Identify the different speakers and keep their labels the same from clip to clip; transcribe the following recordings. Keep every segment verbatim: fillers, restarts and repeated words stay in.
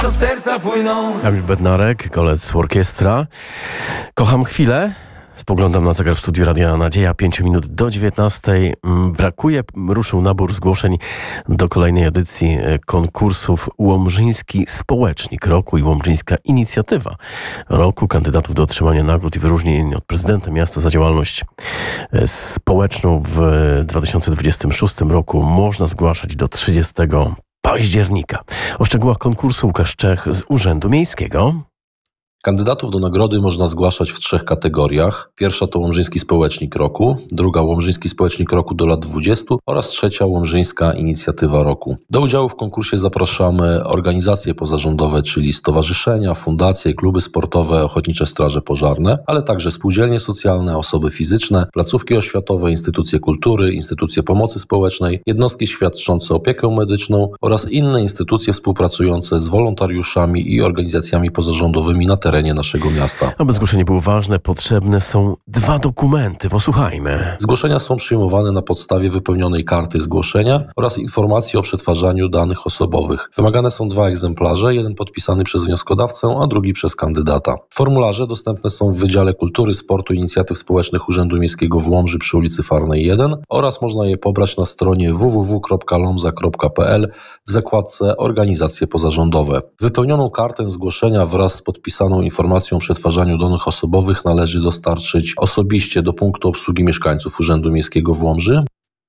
Speaker 1: co serca płyną.
Speaker 2: Kamil Bednarek, Golec Orkiestra. Kocham chwilę. Spoglądam na zegar w studiu Radia Nadzieja. Pięciu minut do dziewiętnastej. Brakuje. Ruszył nabór zgłoszeń do kolejnej edycji konkursów Łomżyński Społecznik Roku i Łomżyńska Inicjatywa Roku. Kandydatów do otrzymania nagród i wyróżnień od prezydenta miasta za działalność społeczną w dwa tysiące dwudziestym szóstym roku można zgłaszać do trzydziestego października. O szczegółach konkursu Łukasz Czech z Urzędu Miejskiego.
Speaker 3: Kandydatów do nagrody można zgłaszać w trzech kategoriach. Pierwsza to Łomżyński Społecznik Roku, druga Łomżyński Społecznik Roku do lat dwudziestu oraz trzecia Łomżyńska Inicjatywa Roku. Do udziału w konkursie zapraszamy organizacje pozarządowe, czyli stowarzyszenia, fundacje, kluby sportowe, ochotnicze straże pożarne, ale także spółdzielnie socjalne, osoby fizyczne, placówki oświatowe, instytucje kultury, instytucje pomocy społecznej, jednostki świadczące opiekę medyczną oraz inne instytucje współpracujące z wolontariuszami i organizacjami pozarządowymi na terenie terenie naszego miasta.
Speaker 2: Aby zgłoszenie było ważne, potrzebne są dwa dokumenty. Posłuchajmy.
Speaker 3: Zgłoszenia są przyjmowane na podstawie wypełnionej karty zgłoszenia oraz informacji o przetwarzaniu danych osobowych. Wymagane są dwa egzemplarze, jeden podpisany przez wnioskodawcę, a drugi przez kandydata. Formularze dostępne są w Wydziale Kultury, Sportu i Inicjatyw Społecznych Urzędu Miejskiego w Łomży przy ulicy Farnej jeden oraz można je pobrać na stronie w w w kropka lomza kropka p l w zakładce Organizacje pozarządowe. Wypełnioną kartę zgłoszenia wraz z podpisaną informacją o przetwarzaniu danych osobowych należy dostarczyć osobiście do punktu obsługi mieszkańców Urzędu Miejskiego w Łomży.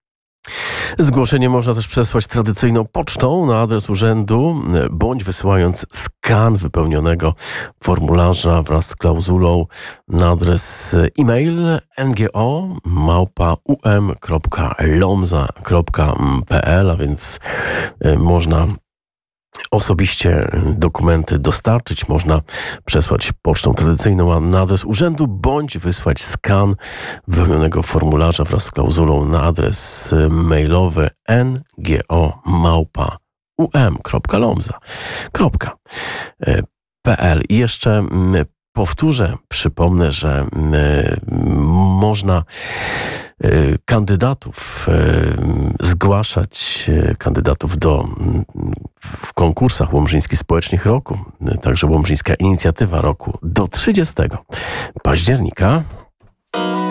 Speaker 2: Zgłoszenie można też przesłać tradycyjną pocztą na adres urzędu, bądź wysyłając skan wypełnionego formularza wraz z klauzulą na adres e-mail ngo małpa um kropka lomza kropka p l, a więc można osobiście dokumenty dostarczyć, można przesłać pocztą tradycyjną na adres urzędu, bądź wysłać skan wypełnionego formularza wraz z klauzulą na adres mailowy ngo małpa um kropka lomza kropka p l. I jeszcze powtórzę, przypomnę, że można kandydatów zgłaszać, kandydatów do w konkursach Łomżyński Społecznik Roku, także Łomżyńska Inicjatywa Roku do trzydziestego października.